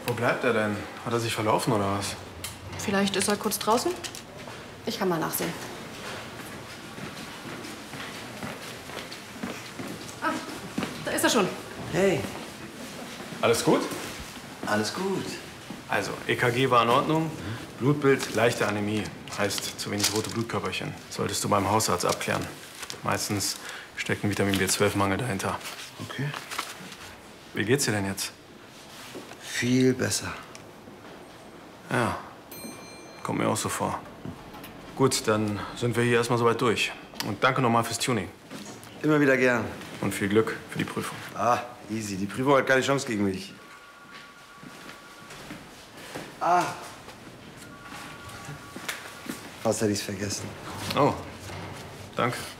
Wo bleibt er denn? Hat er sich verlaufen oder was? Vielleicht ist er kurz draußen. Ich kann mal nachsehen. Ah, da ist er schon. Hey. Alles gut? Alles gut. Also, EKG war in Ordnung. Blutbild, leichte Anämie. Heißt, zu wenig rote Blutkörperchen. Solltest du beim Hausarzt abklären. Meistens steckt ein Vitamin B12-Mangel dahinter. Okay. Wie geht's dir denn jetzt? Viel besser. Ja, kommt mir auch so vor. Gut, dann sind wir hier erstmal soweit durch. Und danke nochmal fürs Tuning. Immer wieder gern. Und viel Glück für die Prüfung. Ah, easy. Die Prüfung hat keine Chance gegen mich. Ah. Fast hätte ich's vergessen. Oh, danke.